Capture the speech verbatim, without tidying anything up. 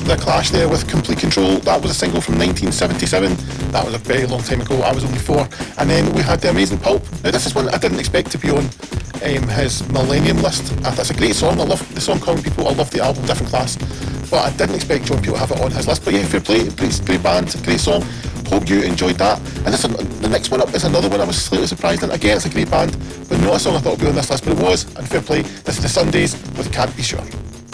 the Clash there with Complete Control. That was a single from nineteen seventy-seven. That was a very long time ago. I was only four. And then we had The Amazing Pulp. Now this is one I didn't expect to be on um, his Millennium list. I thought it's a great song. I love the song Calling People. I love the album Different Class. But I didn't expect John Peel to have it on his list. But yeah, fair play. Great, great band, great song. Hope you enjoyed that. And this, the next one up is another one I was slightly surprised in. Again, it's a great band, but not a song I thought would be on this list, but it was. And fair play. This is The Sundays with Can't Be Sure.